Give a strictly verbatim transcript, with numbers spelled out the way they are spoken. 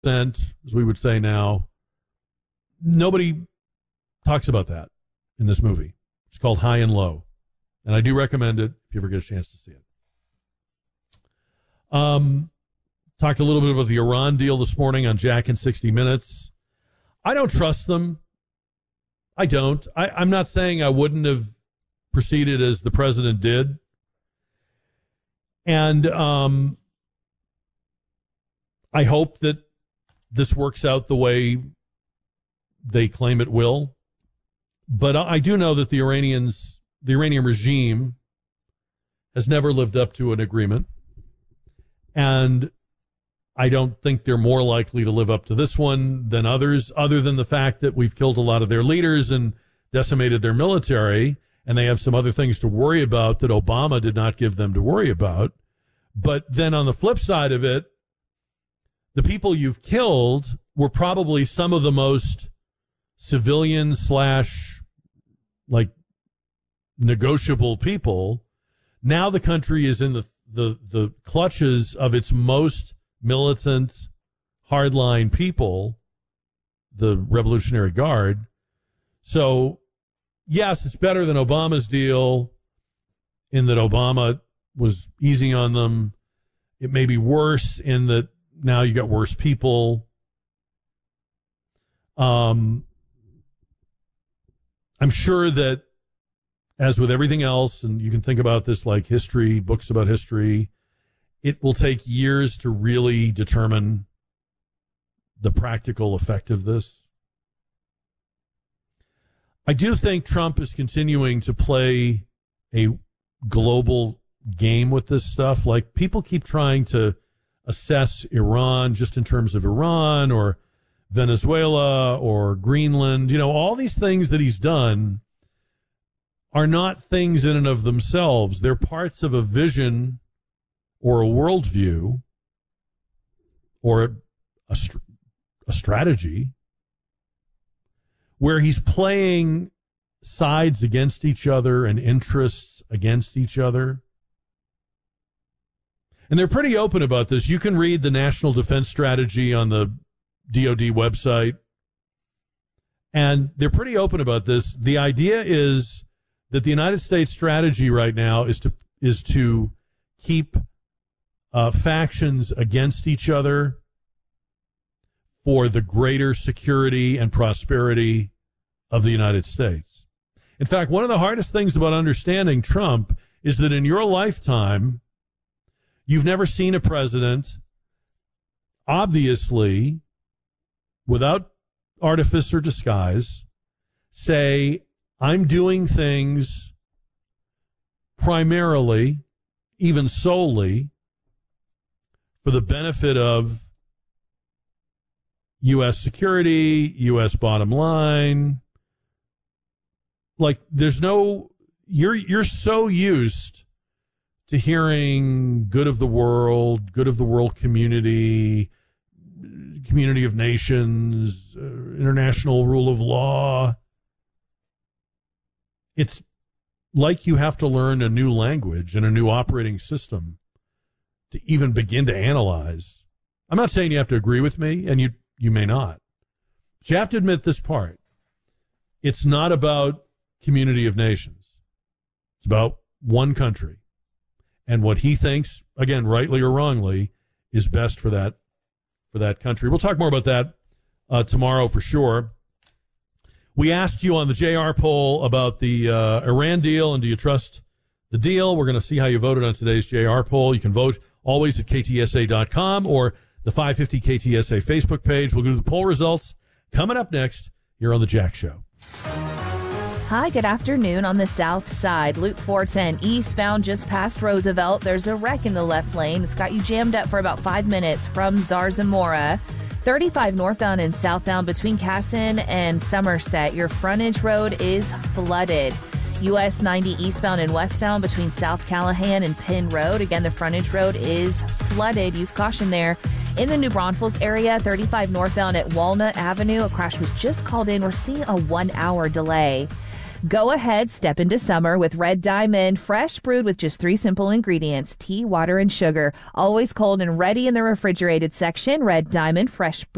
as we would say now. Nobody talks about that in this movie. It's called High and Low, and I do recommend it if you ever get a chance to see it. Um, talked a little bit about the Iran deal this morning on Jack in sixty minutes. I don't trust them. I don't. I, I'm not saying I wouldn't have proceeded as the president did. And um, I hope that this works out the way they claim it will. But I do know that the Iranians, the Iranian regime, has never lived up to an agreement. And I don't think they're more likely to live up to this one than others, other than the fact that we've killed a lot of their leaders and decimated their military, and they have some other things to worry about that Obama did not give them to worry about. But then on the flip side of it, the people you've killed were probably some of the most civilian slash like negotiable people. Now the country is in the, the, the clutches of its most militant, hardline people, the Revolutionary Guard. So, yes, it's better than Obama's deal in that Obama was easy on them. It may be worse in that now you got worse people. Um, I'm sure that, as with everything else, and you can think about this like history, books about history, it will take years to really determine the practical effect of this. I do think Trump is continuing to play a global game with this stuff. Like, people keep trying to assess Iran just in terms of Iran or Venezuela or Greenland. You know, all these things that he's done are not things in and of themselves. They're parts of a vision or a worldview or a, a, a strategy where he's playing sides against each other and interests against each other. And they're pretty open about this. You can read the National Defense Strategy on the D O D website, and they're pretty open about this. The idea is that the United States strategy right now is to is to keep uh, factions against each other for the greater security and prosperity of the United States. In fact, one of the hardest things about understanding Trump is that in your lifetime, you've never seen a president, obviously, without artifice or disguise, say, I'm doing things primarily, even solely, for the benefit of U S security, U S bottom line. Like, there's no, you're you're so used to hearing good of the world, good of the world community, community of nations, uh, international rule of law. It's like you have to learn a new language and a new operating system to even begin to analyze. I'm not saying you have to agree with me, and you, you may not. But you have to admit this part. It's not about community of nations. It's about one country. And what he thinks, again, rightly or wrongly, is best for that for that country. We'll talk more about that uh, tomorrow for sure. We asked you on the J R poll about the uh, Iran deal, and do you trust the deal? We're going to see how you voted on today's J R poll. You can vote always at K T S A dot com or the five fifty K T S A Facebook page. We'll go to the poll results coming up next here on The Jack Show. Hi, good afternoon. On the south side, Loop four ten eastbound just past Roosevelt. There's a wreck in the left lane. It's got you jammed up for about five minutes from Zarzamora. thirty-five northbound and southbound between Casson and Somerset. Your frontage road is flooded. U S ninety eastbound and westbound between South Callahan and Penn Road. Again, the frontage road is flooded. Use caution there. In the New Braunfels area, thirty-five northbound at Walnut Avenue. A crash was just called in. We're seeing a one-hour delay. Go ahead, step into summer with Red Diamond, fresh brewed with just three simple ingredients, tea, water, and sugar. Always cold and ready in the refrigerated section. Red Diamond, fresh brewed.